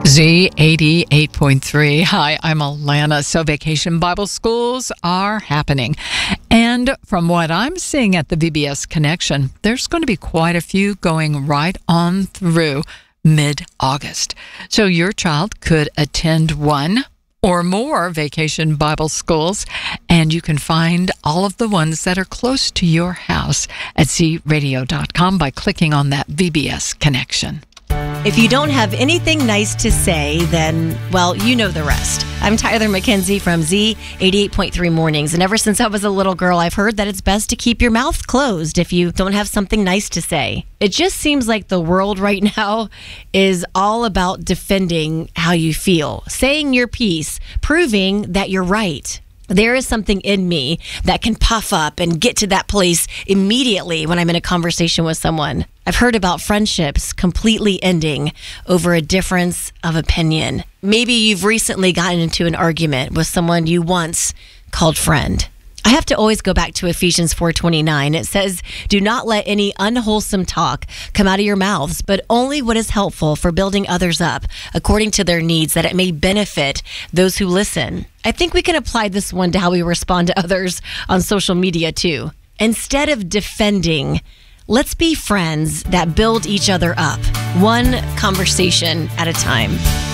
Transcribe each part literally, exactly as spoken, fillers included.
Z eighty-eight point three. Hi, I'm Alana. So Vacation Bible Schools are happening. And from what I'm seeing at the V B S Connection, there's going to be quite a few going right on through mid-August. So your child could attend one or more Vacation Bible Schools, and you can find all of the ones that are close to your house at z radio dot com by clicking on that V B S Connection. If you don't have anything nice to say, then, well, you know the rest. I'm Tyler McKenzie from Z eighty-eight point three Mornings, and ever since I was a little girl, I've heard that it's best to keep your mouth closed if you don't have something nice to say. It just seems like the world right now is all about defending how you feel, saying your piece, proving that you're right. There is something in me that can puff up and get to that place immediately when I'm in a conversation with someone. I've heard about friendships completely ending over a difference of opinion. Maybe you've recently gotten into an argument with someone you once called friend. I have to always go back to Ephesians four twenty-nine. It says, "Do not let any unwholesome talk come out of your mouths, but only what is helpful for building others up according to their needs, that it may benefit those who listen." I think we can apply this one to how we respond to others on social media too. Instead of defending, let's be friends that build each other up, one conversation at a time.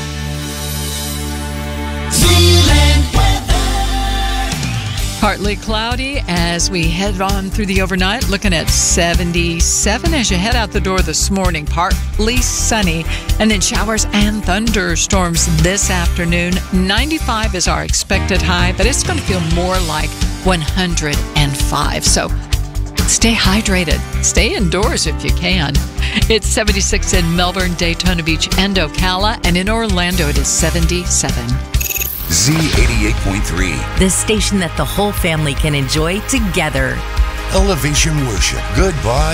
Partly cloudy as we head on through the overnight, looking at seventy-seven as you head out the door this morning. Partly sunny, and then showers and thunderstorms this afternoon. ninety-five is our expected high, but it's going to feel more like one hundred five. So stay hydrated. Stay indoors if you can. It's seventy-six in Melbourne, Daytona Beach, and Ocala, and in Orlando it is seventy-seven. Z eighty-eight point three. The station that the whole family can enjoy together. Elevation Worship. Goodbye.